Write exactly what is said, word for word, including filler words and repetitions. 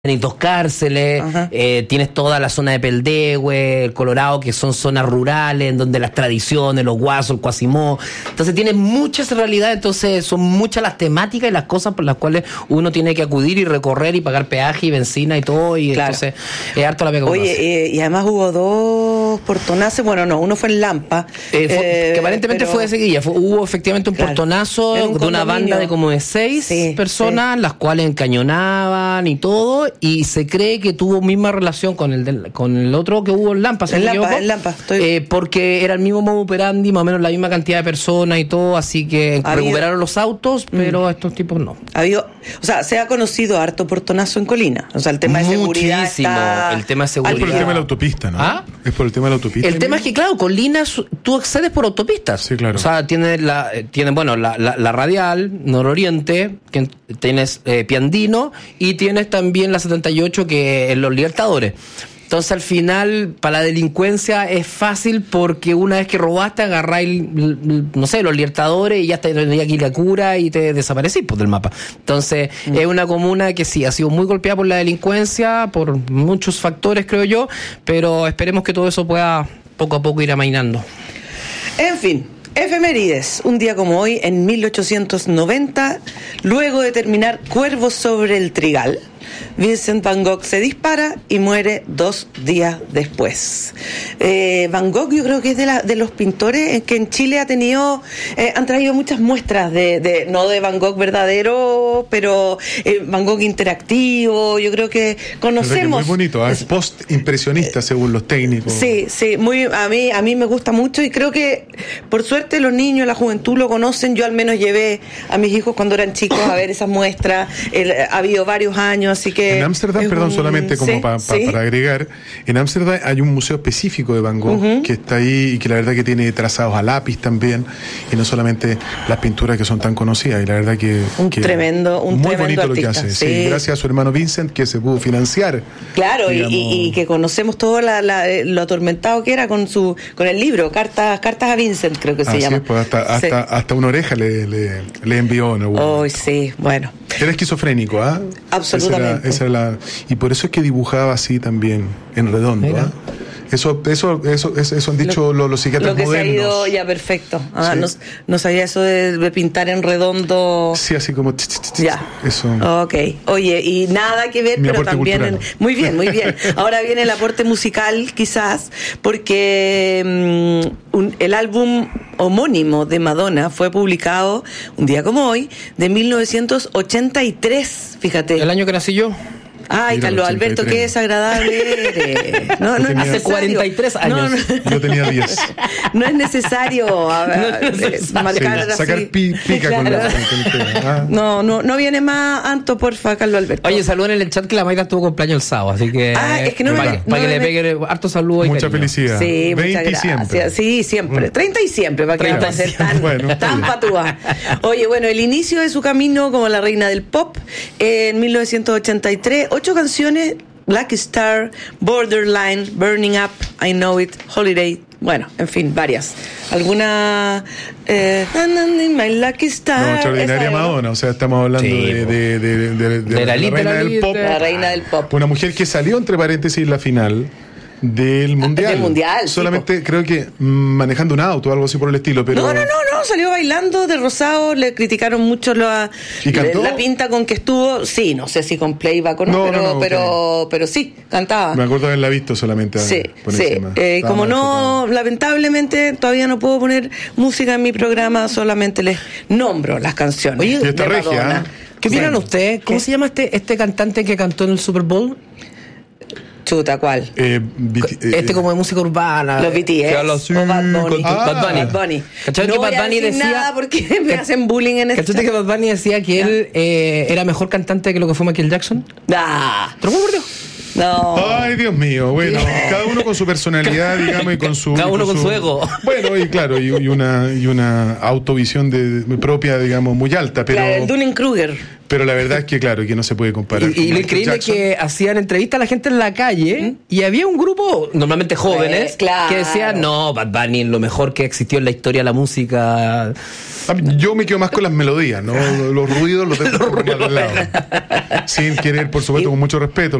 Tenéis dos cárceles, eh, tienes toda la zona de Peldehue, el Colorado, que son zonas rurales, en donde las tradiciones, los guasos, el cuasimó. Entonces tienes muchas realidades, entonces son muchas las temáticas y las cosas por las cuales uno tiene que acudir y recorrer y pagar peaje y benzina y todo, y claro. Entonces es harto la pega. Oye, eh, y además hubo dos portonazos, bueno, no, uno fue en Lampa. Eh, fue, eh, que aparentemente pero, fue de seguida, fue, hubo efectivamente un claro, portonazo un de una banda de como de seis sí, personas, sí. las cuales encañonaban y todo, y se cree que tuvo misma relación con el del, con el otro que hubo en Lampa, en Lampa, en Lampa estoy... eh, porque era el mismo modo operandi, más o menos la misma cantidad de personas y todo, así que ha recuperaron habido... los autos, pero mm. estos tipos no. Ha habido, o sea, se ha conocido harto portonazo en Colina, o sea, el tema Muchísimo, de seguridad está... el tema de seguridad. Es por el tema de la autopista, ¿no? ¿Ah? Es por el tema de la autopista. El tema es que, claro, Colina, tú accedes por autopistas. Sí, claro. O sea, tienes, la, tienes bueno, la, la, la radial, nororiente, que tienes eh, Piandino, y tienes también la setenta y ocho, que es Los Libertadores. Entonces, al final, para la delincuencia es fácil porque una vez que robaste, agarráis, no sé, Los Libertadores y ya te tenía aquí la cura y te desaparecís pues, del mapa. Entonces, mm. es una comuna que sí, ha sido muy golpeada por la delincuencia, por muchos factores, creo yo, pero esperemos que todo eso pueda poco a poco ir amainando. En fin. Efemérides, un día como hoy, en mil ochocientos noventa, luego de terminar Cuervos sobre el Trigal, Vincent Van Gogh se dispara y muere dos días después. Eh, Van Gogh yo creo que es de, la, de los pintores que en Chile ha tenido, eh, han traído muchas muestras de, de no de Van Gogh verdadero, pero eh, Van Gogh interactivo. Yo creo que conocemos. Muy bonito, ¿eh? Es post-impresionista eh, según los técnicos. Sí, sí, muy a mí a mí me gusta mucho y creo que por suerte los niños, la juventud lo conocen. Yo al menos llevé a mis hijos cuando eran chicos a ver esas muestras. El, ha habido varios años. Así que en Ámsterdam, perdón, un... solamente como sí, pa, pa, sí. para agregar, en Ámsterdam hay un museo específico de Van Gogh uh-huh. que está ahí y que la verdad que tiene trazados a lápiz también, y no solamente las pinturas que son tan conocidas, y la verdad que un que tremendo, un muy tremendo bonito artista, lo que hace, sí. sí, gracias a su hermano Vincent que se pudo financiar. Claro, y, y que conocemos todo la, la, lo atormentado que era con su con el libro, Cartas Cartas a Vincent, creo que se Así llama. Es, pues hasta, sí. hasta, hasta una oreja le, le, le envió. ¿No? Oh, sí, bueno. Era esquizofrénico, ¿ah? ¿eh? Absolutamente. Esa era, esa era la, y por eso es que dibujaba así también, en redondo. ¿eh? Eso, eso, eso, eso, eso han dicho lo, los psiquiatras modernos. Lo que modernos. Se ha ido ya perfecto. Ah, sí. no, no sabía eso de, de pintar en redondo. Sí, así como. Ya. Eso. Ok. Oye, y nada que ver, Mi pero también. En, muy bien, muy bien. Ahora viene el aporte musical, quizás, porque um, un, el álbum homónimo de Madonna fue publicado un día como hoy, de mil novecientos ochenta y tres. Fíjate. El año que nací yo. Ay, Mira, Carlos Alberto, qué desagradable eres. No, no tenía, es hace cuarenta y tres años. No, no. Yo tenía diez. No es necesario a ver, no es necesario. marcar sí, sacar así. Pi, pica claro. con, la, con el ah. No, no, no viene más Anto, porfa, Carlos Alberto. Oye, saluden en el chat que la Mayra tuvo cumpleaños el sábado, así que ah, es que no para me, que, no que me, le pegue harto saludo y mucha cariño. felicidad. Sí, veinte muchas gracias. Siempre. Sí, siempre. Mm. treinta y siempre, para que no va ser tan, bueno, tan patúa. Oye, bueno, el inicio de su camino como la reina del pop en mil novecientos ochenta y tres, ocho canciones. Black Star, Borderline, Burning Up, I Know It, Holiday, bueno, en fin, varias. Alguna eh, My Lucky Star. No, extraordinaria esa, Madonna, ¿no? O sea, estamos hablando sí, de, de, de, de, de, de, de la, la, la reina del pop. La reina del pop. Una mujer que salió entre paréntesis en la final del mundial. Del mundial. Solamente sí, creo que manejando un auto o algo así por el estilo, pero. No, no, no, no, salió bailando de rosado, le criticaron mucho la, la pinta con que estuvo. Sí, no sé si con playback o no, no pero, no, no, pero, okay. pero sí, cantaba. Me acuerdo de haberla visto solamente. Sí, por sí. Eh, como no, enfocado. Lamentablemente todavía no puedo poner música en mi programa, solamente les nombro las canciones. Oye, y esta regia. ¿Qué opinan ustedes? ¿Cómo ¿Qué? se llama este, este cantante que cantó en el Super Bowl? Chuta, ¿cuál? Eh, B T, eh, este como de música urbana. Los B T S. O Bad Bunny. Ah, Bad Bunny. Bad Bunny. ¿Cachai no que voy Bad Bunny a decir decía, nada porque me hacen bullying en este ¿Cachai que Bad Bunny decía que él eh, era mejor cantante que lo que fue Michael Jackson? Ah. ¿Te lo por Dios? No. Ay, Dios mío. Bueno, cada uno con su personalidad, digamos, y con su... Cada uno con su, su ego. Bueno, y claro, y, y una y una autovisión de, de propia, digamos, muy alta, pero... Claro, el Dunning-Kruger. Pero la verdad es que, claro, que no se puede comparar. Y, y lo increíble es que hacían entrevistas a la gente en la calle, ¿Mm? y había un grupo, normalmente jóvenes, pues, claro. que decían, no, Bad Bunny es lo mejor que existió en la historia de la música. Yo me quedo más con las melodías, ¿no? Los ruidos los tengo por al lado. Sin querer, por supuesto, con mucho respeto.